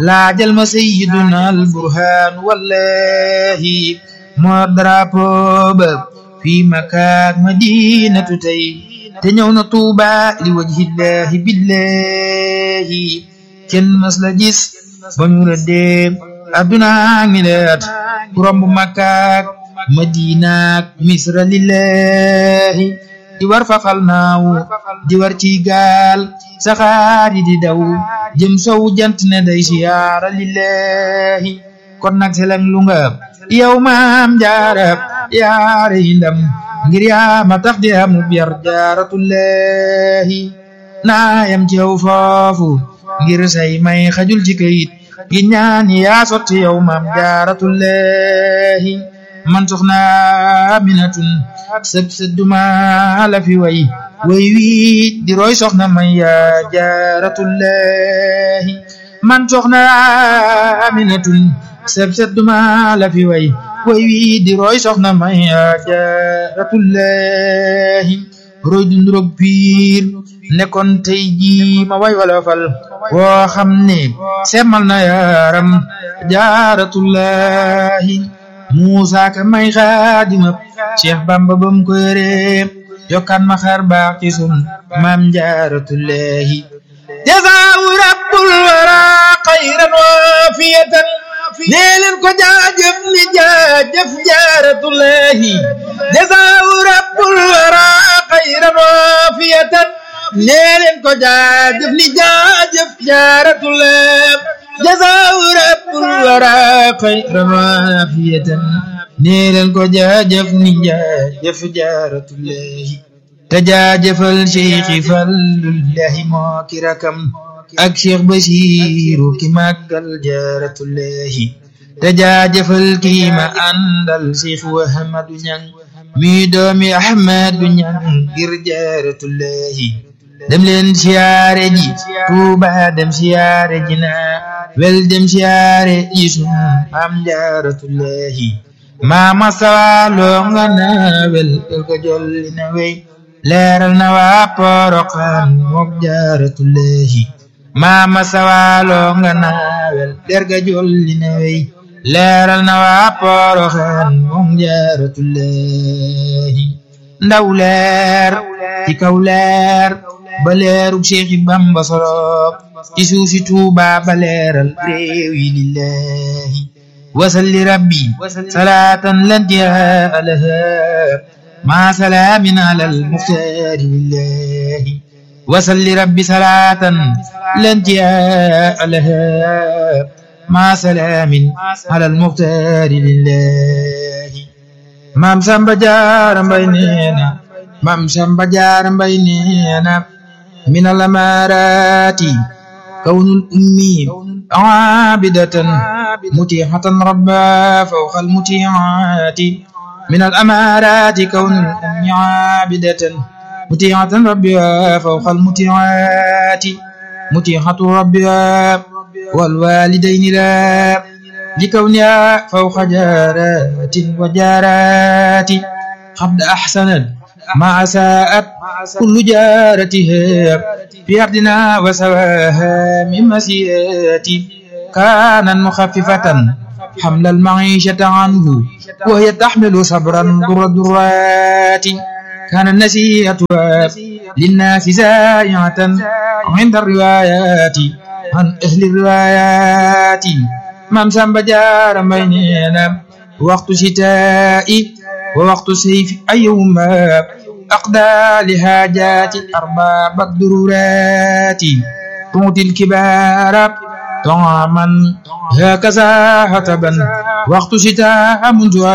laajal ma sayyiduna al burhaan wallahi moo drapeau ba fii Makkaak Madinatu tey te ñëw na Tuuba li wajhillahi billahi kenn mas la gis ba ñu rëddee adduna ngi leet ku romb Makkaak Madinaak Misra lillahi di war fafal naaw di war ci gaal saxaar yi di daw jëm sow jant ne day siyaara lillahi kon nag selang lu nga yow maam jaara yaare yi ndam ngir yaa ma tax di amub yar jaaratullahi naayam ci yow foofu ngir say may xajul ci kayit gi ñaan yaa sotti yow maam jaaratullahi man soxna Aminatun sëb sëdduma la fi way wi di roy soxna may yaa jaaratullahi man soxna Aminatun sëb sëdduma la fi way wi di roy soxna may yaa jaaratullahi roy du nduroog piir nekkoon tey jii ma way wala fal woo xam ne semmal na yaaram jaaratullahi Muusaa ka may xaadima Cheikh Bamba bam ko yore yokkaan ma xar baax ci sun maam jaaratullahi jazaahu rabbul wara xayran waafiyatan nee leen ko jaajëf ni jaajëf jaaratullahi jazaahu rabbul wara xayran waafiyatan nee leen ko jaajëf ni jaajëf jaaratullahi jazaahu rabbul wara xayran waafiyatan nee leen ko jaajëf ni jaajëf jaaratullahi te jaajëfal Cheikh Fallullahi moo ki rakam ak Cheikh Basiru ki màggal jaaratullahi te jaajëfal ki ma àndal Cheikh Ahmadu Ñang mi doomi Ahmadu Ñang ngir jaaratullahi dem leen siyaare ji Tuuba dem siyaare ji na wel dem siyaare ji sun am jaaratullahi maama sawaloo nga na wel ko jolli na wey leeral na waa Poroxaan mook jaaratullahi maama sawaloo nga na wel derga jolli na wey leeral na waa Poroxaan mook jaaratullahi ndaw leer ci kaw leer ba leerug Cheikh Bamba solo ci suufi Tuuba ba leeral réew yi lillahi wasalli rabbi salaatan lantihaa laha ma salaamin alal muxtaari lillahi wasalli rabbi salaatan lantihaa laha ma salaamin alal muxtaari lillahi maam Samba Jaara Mbay neena maam Samba Jaara Mbay neena min al amaaraati kawnul ummi aabidatan mutihatan rabba fawqa al mutihaati min al amaaraati kawnul ummi aabidatan mutihatan rabba fawqa al mutihaati mutihatu rabba wal walidayni la li kawniha fawqa jaaratin wa jaarati qad ahsanat ma asaat kullu jaaratiha fi ardina wa sawaha min masiyati kaanat muxaffifatan hamla al-maishati anhu wa hiya tahmilu sabran durrati kaanat nasihatuha linnaasi zaa'ihatan inda riwayati an ahli riwayati maam Samba Jaara Mbay neena waxtu sitaa'i wa waxtu sayfi ayyuma أقضى لحاجات أرباب الضرورات تعطي الكبار طعاما هكذا هتبا وقت شتاء منذ